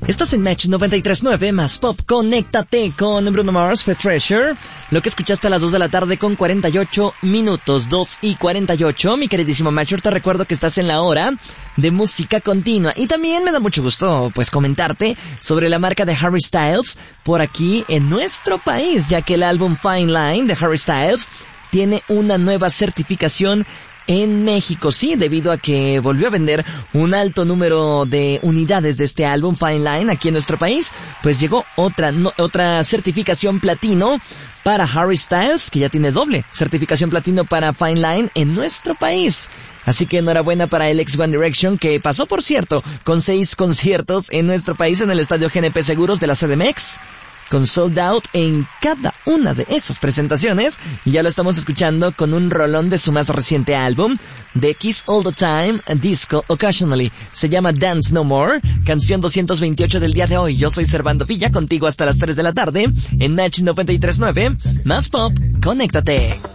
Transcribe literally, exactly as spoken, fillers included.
Estás en Match noventa y tres punto nueve, más pop, conéctate con Bruno Mars, Fat Treasure. Lo que escuchaste a las dos de la tarde con cuarenta y ocho minutos, dos y cuarenta y ocho. Mi queridísimo Matcher, te recuerdo que estás en la hora de música continua. Y también me da mucho gusto, pues, comentarte sobre la marca de Harry Styles por aquí en nuestro país, ya que el álbum Fine Line de Harry Styles tiene una nueva certificación en México, sí, debido a que volvió a vender un alto número de unidades de este álbum Fine Line aquí en nuestro país, pues llegó otra no, otra certificación platino para Harry Styles, que ya tiene doble certificación platino para Fine Line en nuestro país. Así que enhorabuena para el ex One Direction, que pasó, por cierto, con seis conciertos en nuestro país en el estadio G N P Seguros de la C D M X, con sold out en cada una de esas presentaciones. Y ya lo estamos escuchando con un rolón de su más reciente álbum, The Kiss All the Time, Disco Occasionally. Se llama Dance No More, canción doscientos veintiocho del día de hoy. Yo soy Servando Villa, contigo hasta las tres de la tarde en Match noventa y tres punto nueve, más pop, conéctate.